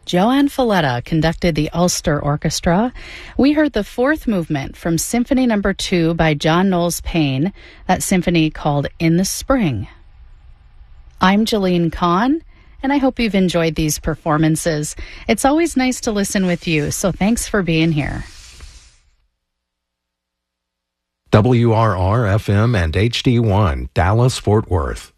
Joanne Falletta conducted the Ulster Orchestra. We heard the fourth movement from Symphony No. 2 by John Knowles Payne, that symphony called In the Spring. I'm Jeline Kahn, and I hope you've enjoyed these performances. It's always nice to listen with you, so thanks for being here. WRR-FM and HD1, Dallas, Fort Worth.